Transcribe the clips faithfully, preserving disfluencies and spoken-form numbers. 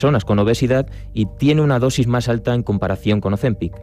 personas con obesidad y tiene una dosis más alta en comparación con Ozempic.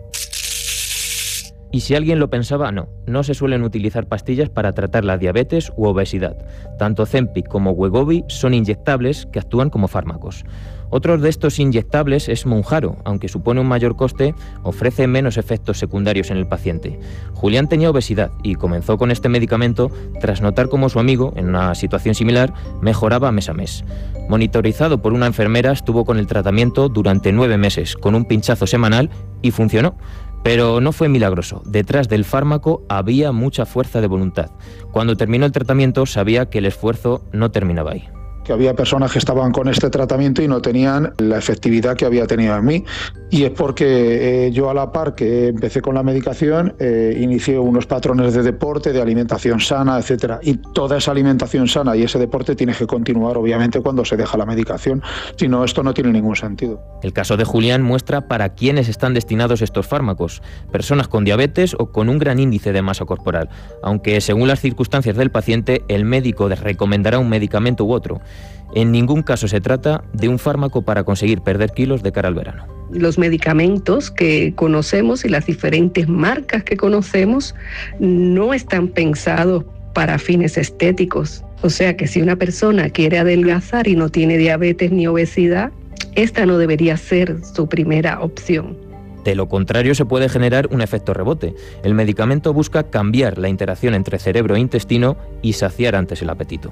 Y si alguien lo pensaba, no, no se suelen utilizar pastillas para tratar la diabetes u obesidad. Tanto Ozempic como Wegovy son inyectables que actúan como fármacos. Otro de estos inyectables es Mounjaro, aunque supone un mayor coste, ofrece menos efectos secundarios en el paciente. Julián tenía obesidad y comenzó con este medicamento tras notar cómo su amigo, en una situación similar, mejoraba mes a mes. Monitorizado por una enfermera, estuvo con el tratamiento durante nueve meses, con un pinchazo semanal, y funcionó. Pero no fue milagroso. Detrás del fármaco había mucha fuerza de voluntad. Cuando terminó el tratamiento sabía que el esfuerzo no terminaba ahí. Que había personas que estaban con este tratamiento y no tenían la efectividad que había tenido en mí. Y es porque eh, yo a la par que empecé con la medicación, eh, inicié unos patrones de deporte, de alimentación sana, etcétera. Y toda esa alimentación sana y ese deporte tiene que continuar, obviamente, cuando se deja la medicación. Si no, esto no tiene ningún sentido. El caso de Julián muestra para quiénes están destinados estos fármacos. Personas con diabetes o con un gran índice de masa corporal. Aunque según las circunstancias del paciente, el médico les recomendará un medicamento u otro. En ningún caso se trata de un fármaco para conseguir perder kilos de cara al verano. Los medicamentos que conocemos y las diferentes marcas que conocemos no están pensados para fines estéticos. O sea que si una persona quiere adelgazar y no tiene diabetes ni obesidad, esta no debería ser su primera opción. De lo contrario, se puede generar un efecto rebote. El medicamento busca cambiar la interacción entre cerebro e intestino y saciar antes el apetito.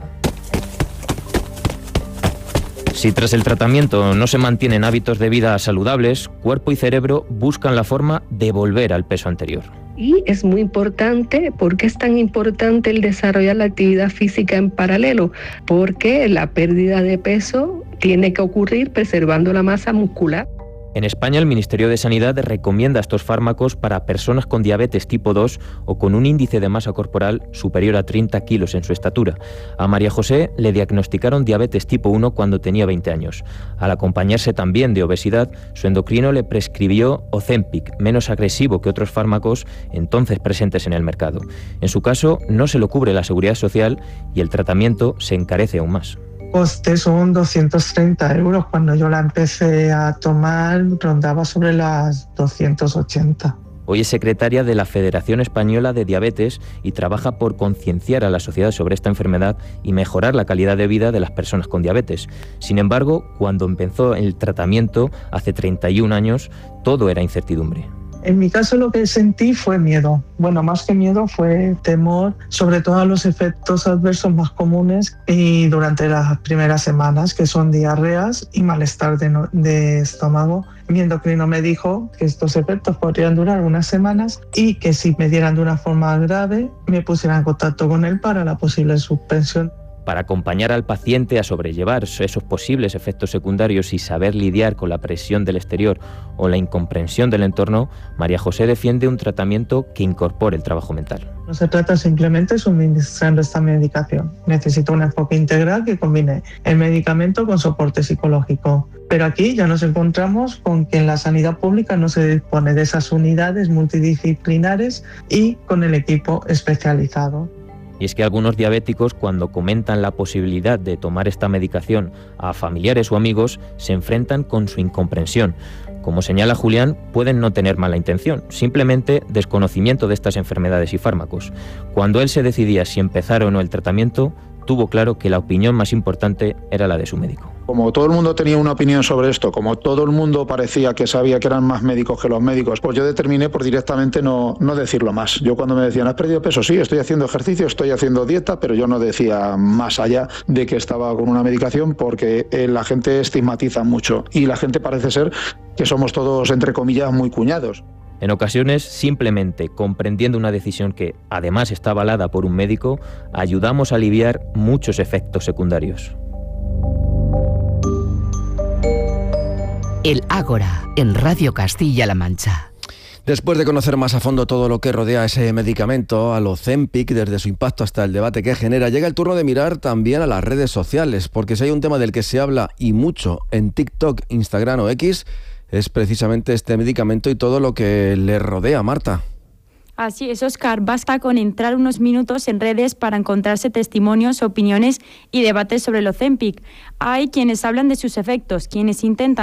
Si tras el tratamiento no se mantienen hábitos de vida saludables, cuerpo y cerebro buscan la forma de volver al peso anterior. Y es muy importante, ¿por qué es tan importante el desarrollar la actividad física en paralelo? Porque la pérdida de peso tiene que ocurrir preservando la masa muscular. En España, el Ministerio de Sanidad recomienda estos fármacos para personas con diabetes tipo dos o con un índice de masa corporal superior a treinta kilos en su estatura. A María José le diagnosticaron diabetes tipo uno cuando tenía veinte años. Al acompañarse también de obesidad, su endocrino le prescribió Ozempic, menos agresivo que otros fármacos entonces presentes en el mercado. En su caso, no se lo cubre la Seguridad Social y el tratamiento se encarece aún más. Coste son doscientos treinta euros. Cuando yo la empecé a tomar, rondaba sobre las doscientos ochenta. Hoy es secretaria de la Federación Española de Diabetes y trabaja por concienciar a la sociedad sobre esta enfermedad y mejorar la calidad de vida de las personas con diabetes. Sin embargo, cuando empezó el tratamiento, hace treinta y un años, todo era incertidumbre. En mi caso lo que sentí fue miedo. Bueno, más que miedo fue temor, sobre todo a los efectos adversos más comunes y durante las primeras semanas, que son diarreas y malestar de, no, de estómago. Mi endocrino me dijo que estos efectos podrían durar unas semanas y que si me dieran de una forma grave, me pusiera en contacto con él para la posible suspensión. Para acompañar al paciente a sobrellevar esos posibles efectos secundarios y saber lidiar con la presión del exterior o la incomprensión del entorno, María José defiende un tratamiento que incorpore el trabajo mental. No se trata simplemente de suministrar esta medicación. Necesita un enfoque integral que combine el medicamento con soporte psicológico. Pero aquí ya nos encontramos con que en la sanidad pública no se dispone de esas unidades multidisciplinares y con el equipo especializado. Y es que algunos diabéticos, cuando comentan la posibilidad de tomar esta medicación a familiares o amigos, se enfrentan con su incomprensión. Como señala Julián, pueden no tener mala intención, simplemente desconocimiento de estas enfermedades y fármacos. Cuando él se decidía si empezar o no el tratamiento, tuvo claro que la opinión más importante era la de su médico. Como todo el mundo tenía una opinión sobre esto, como todo el mundo parecía que sabía que eran más médicos que los médicos, pues yo determiné por directamente no, no decirlo más. Yo cuando me decían, ¿has perdido peso? Sí, estoy haciendo ejercicio, estoy haciendo dieta, pero yo no decía más allá de que estaba con una medicación porque eh, la gente estigmatiza mucho y la gente parece ser que somos todos, entre comillas, muy cuñados. En ocasiones, simplemente comprendiendo una decisión que, además, está avalada por un médico, ayudamos a aliviar muchos efectos secundarios. El Ágora, en Radio Castilla-La Mancha. Después de conocer más a fondo todo lo que rodea ese medicamento, al Ozempic, desde su impacto hasta el debate que genera, llega el turno de mirar también a las redes sociales, porque si hay un tema del que se habla y mucho en TikTok, Instagram o X, es precisamente este medicamento y todo lo que le rodea, Marta. Así es, Óscar. Basta con entrar unos minutos en redes para encontrarse testimonios, opiniones y debates sobre el Ozempic. Hay quienes hablan de sus efectos, quienes intentan